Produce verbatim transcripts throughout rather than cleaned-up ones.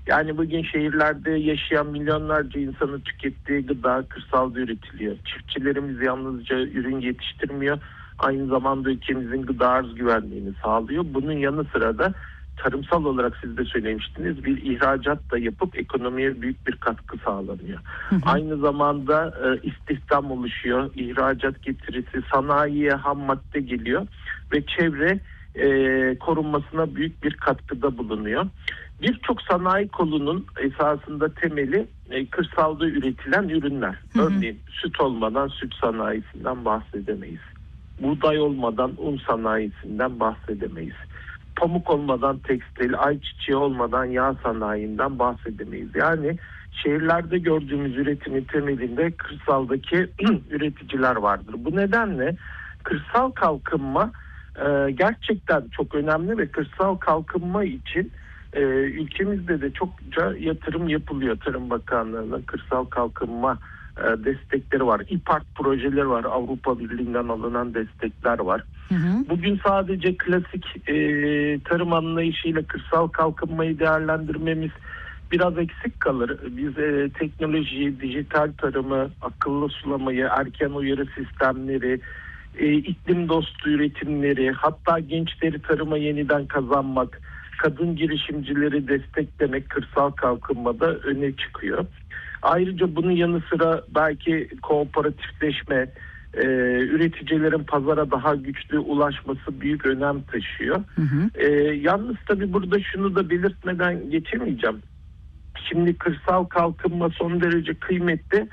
Yani bugün şehirlerde yaşayan milyonlarca insanın tükettiği gıda kırsalda üretiliyor. Çiftçilerimiz yalnızca ürün yetiştirmiyor, aynı zamanda ülkemizin gıda arz güvenliğini sağlıyor. Bunun yanı sıra da tarımsal olarak siz de söylemiştiniz, bir ihracat da yapıp ekonomiye büyük bir katkı sağlanıyor. Hı hı. Aynı zamanda e, istihdam oluşuyor, ihracat getirisi, sanayiye ham madde geliyor ve çevre e, korunmasına büyük bir katkıda bulunuyor. Birçok sanayi kolunun esasında temeli e, kırsalda üretilen ürünler. Hı hı. Örneğin süt olmadan süt sanayisinden bahsedemeyiz. Buğday olmadan un sanayisinden bahsedemeyiz. Pamuk olmadan tekstil, ayçiçeği olmadan yağ sanayinden bahsedemeyiz. Yani şehirlerde gördüğümüz üretimin temelinde kırsaldaki üreticiler vardır. Bu nedenle kırsal kalkınma e, gerçekten çok önemli ve kırsal kalkınma için e, ülkemizde de çokça yatırım yapılıyor. Tarım Bakanlığı'nın kırsal kalkınma e, destekleri var. İPART projeleri var. Avrupa Birliği'nden alınan destekler var. Hı hı. Bugün sadece klasik e, tarım anlayışıyla kırsal kalkınmayı değerlendirmemiz biraz eksik kalır. Biz e, teknolojiyi, dijital tarımı, akıllı sulamayı, erken uyarı sistemleri, e, iklim dostu üretimleri, hatta gençleri tarıma yeniden kazanmak, kadın girişimcileri desteklemek kırsal kalkınmada öne çıkıyor. Ayrıca bunun yanı sıra belki kooperatifleşme, e, üreticilerin pazara daha güçlü ulaşması büyük önem taşıyor. Hı hı. E, yalnız tabii burada şunu da belirtmeden geçemeyeceğim. Şimdi kırsal kalkınma son derece kıymetli.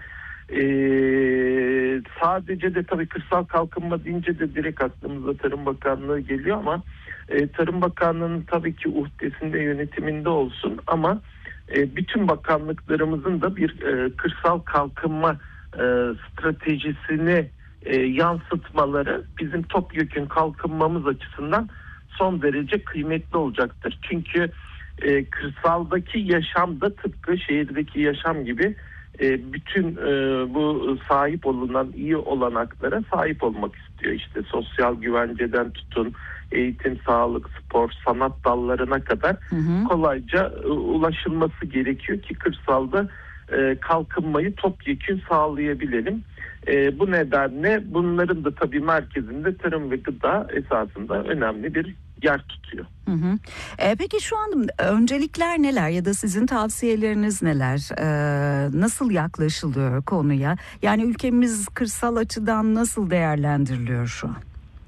Ee, sadece de tabii kırsal kalkınma deyince de direkt aklımıza Tarım Bakanlığı geliyor ama e, Tarım Bakanlığı'nın tabii ki uhdesinde, yönetiminde olsun ama e, bütün bakanlıklarımızın da bir e, kırsal kalkınma e, stratejisini e, yansıtmaları bizim topyekün kalkınmamız açısından son derece kıymetli olacaktır. Çünkü e, kırsaldaki yaşam da tıpkı şehirdeki yaşam gibi e, bütün e, bu sahip olunan iyi olanaklara sahip olmak istiyor. İşte sosyal güvenceden tutun, eğitim, sağlık, spor, sanat dallarına kadar Hı hı. kolayca e, ulaşılması gerekiyor ki kırsalda e, kalkınmayı topyekün sağlayabilelim. E, bu nedenle bunların da tabii merkezinde tarım ve gıda esasında önemli bir yer tutuyor. Hı hı. E, peki şu an öncelikler neler ya da sizin tavsiyeleriniz neler? E, nasıl yaklaşılıyor konuya? Yani ülkemiz kırsal açıdan nasıl değerlendiriliyor şu an?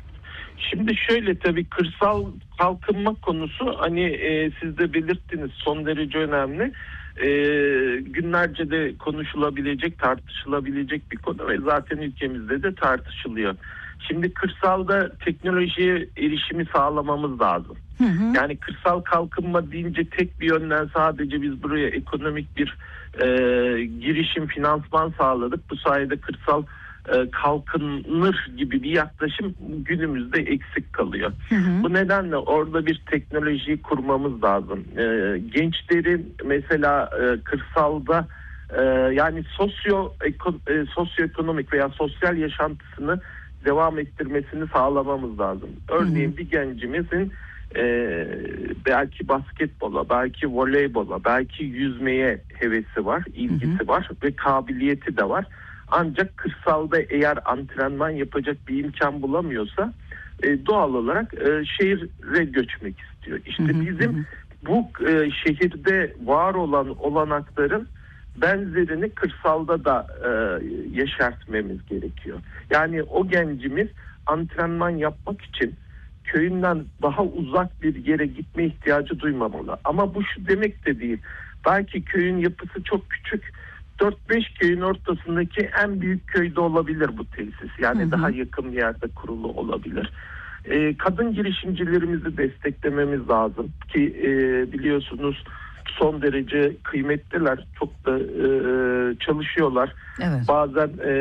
Şimdi şöyle, tabii kırsal kalkınma konusu hani e, siz de belirttiniz, son derece önemli. E, günlerce de konuşulabilecek, tartışılabilecek bir konu ve zaten ülkemizde de tartışılıyor. Şimdi kırsalda teknolojiye erişimi sağlamamız lazım. Hı hı. Yani kırsal kalkınma deyince tek bir yönden sadece biz buraya ekonomik bir e, girişim, finansman sağladık. Bu sayede kırsal e, kalkınır gibi bir yaklaşım günümüzde eksik kalıyor. Hı hı. Bu nedenle orada bir teknolojiyi kurmamız lazım. E, gençlerin mesela e, kırsalda e, yani sosyo eko, e, sosyoekonomik veya sosyal yaşantısını devam ettirmesini sağlamamız lazım. Örneğin hı hı. bir gencimizin e, belki basketbola, belki voleybola, belki yüzmeye hevesi var, ilgisi hı hı. var ve kabiliyeti de var. Ancak kırsalda eğer antrenman yapacak bir imkan bulamıyorsa e, doğal olarak e, şehire göçmek istiyor. İşte hı hı. bizim bu e, şehirde var olan olanakların benzerini kırsalda da e, yeşertmemiz gerekiyor. Yani o gencimiz antrenman yapmak için köyünden daha uzak bir yere gitme ihtiyacı duymamalı. Ama bu şu demek de değil. Belki köyün yapısı çok küçük. dört beş köyün ortasındaki en büyük köyde olabilir bu tesis. Yani hı hı. daha yakın bir yerde kurulu olabilir. Ee, kadın girişimcilerimizi desteklememiz lazım ki e, biliyorsunuz son derece kıymetliler. Çok da e, çalışıyorlar. Evet. Bazen e,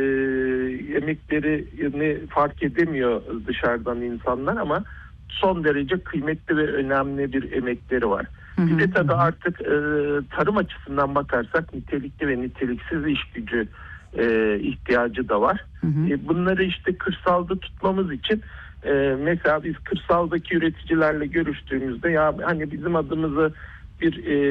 emeklerini fark edemiyor dışarıdan insanlar ama son derece kıymetli ve önemli bir emekleri var. Hı hı, bir de tabii hı. artık e, tarım açısından bakarsak nitelikli ve niteliksiz iş gücü e, ihtiyacı da var. Hı hı. E, bunları işte kırsalda tutmamız için e, mesela biz kırsaldaki üreticilerle görüştüğümüzde ya hani bizim adımızı bir e,